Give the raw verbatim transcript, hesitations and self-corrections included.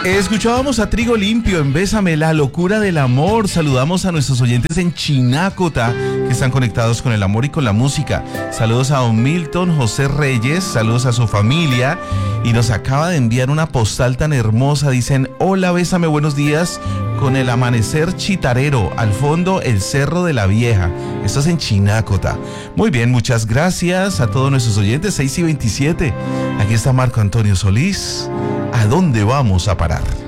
Escuchábamos a Trigo Limpio en Bésame, la locura del amor. Saludamos a nuestros oyentes en Chinácota que están conectados con el amor y con la música. Saludos a don Milton José Reyes, saludos a su familia. Y nos acaba de enviar una postal tan hermosa. Dicen: hola, Bésame, buenos días. Con el amanecer chitarero, al fondo el Cerro de la Vieja. Esto es en Chinácota. Muy bien, muchas gracias a todos nuestros oyentes. seis y veintisiete. Aquí está Marco Antonio Solís. ¿A dónde vamos a parar?